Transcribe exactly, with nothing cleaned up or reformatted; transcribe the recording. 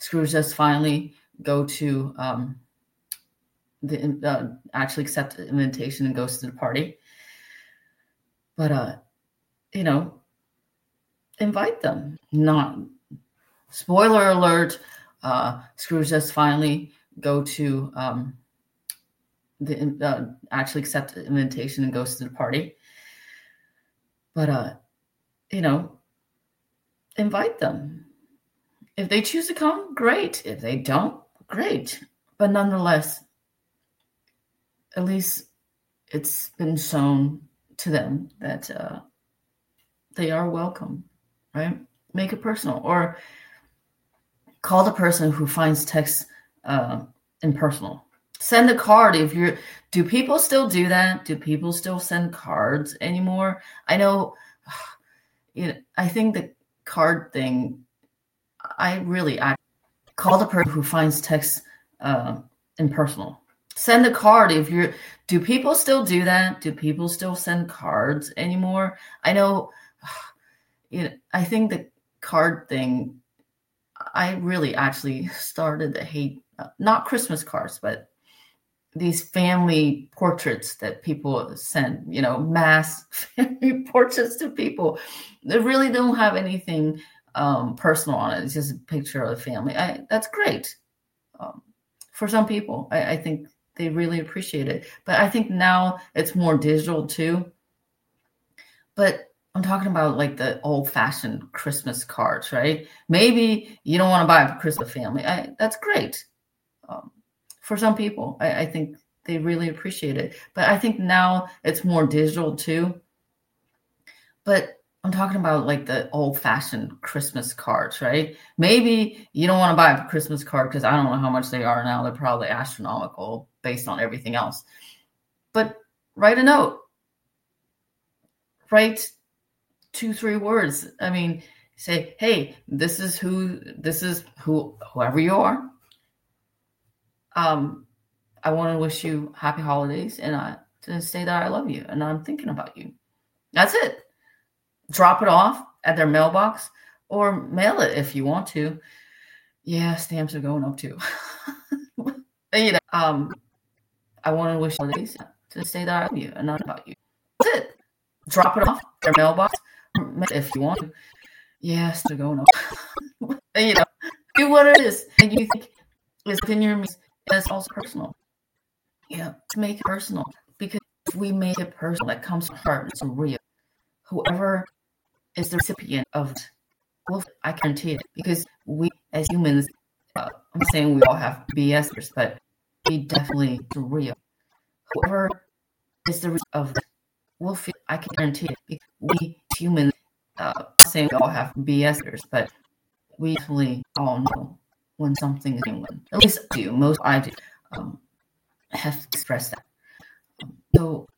Scrooge does finally go to um, the uh, actually accept the invitation and goes to the party. But uh, you know, invite them. Not spoiler alert. Uh, Scrooge does finally go to um, the uh, actually accept the invitation and goes to the party. But uh, you know, invite them. If they choose to come, great. If they don't, great. But nonetheless, at least it's been shown to them that uh, they are welcome, right? Make it personal, or call the person who finds text uh, impersonal. Send a card if you're. Do people still do that? Do people still send cards anymore? I know. You know, I think the card thing. I really I call the person who finds text uh, impersonal. Send a card if you're. Do people still do that? Do people still send cards anymore? I know. You know, I think the card thing. I really actually started to hate uh, not Christmas cards, but these family portraits that people send. You know, mass family portraits to people that really don't have anything um, personal on it. It's just a picture of the family. I, that's great. Um, for some people, I, I think they really appreciate it. But I think now it's more digital too. But I'm talking about like the old-fashioned Christmas cards, right? Maybe you don't want to buy a Christmas family. I, that's great. Um, for some people, I, I think they really appreciate it. But I think now it's more digital too. But I'm talking about like the old-fashioned Christmas cards, right? Maybe you don't want to buy a Christmas card because I don't know how much they are now. They're probably astronomical based on everything else. But write a note. Write two, three words. I mean, say, hey, this is who, this is who, whoever you are. Um, I want to wish you happy holidays and I to say that I love you and I'm thinking about you. That's it. Drop it off at their mailbox or mail it if you want to. Yeah, stamps are going up too. you know, um, I want to wish you holidays to say that I love you and not about you. That's it. Drop it off at their mailbox if you want to. Yes, they're going up. you know, do what it is and you think is within your means. It's also personal. Yeah, to make it personal because if we make it personal, that comes from heart. It's real. Whoever is the recipient of it, well, I guarantee it because we as humans, uh, I'm saying we all have B Sers, but we definitely real. Whoever is the recipient of it, will feel. I can guarantee it because we humans, uh, I'm saying we all have B Sers, but we definitely all know when something is genuine. At least I do. Most I do um, have expressed that. So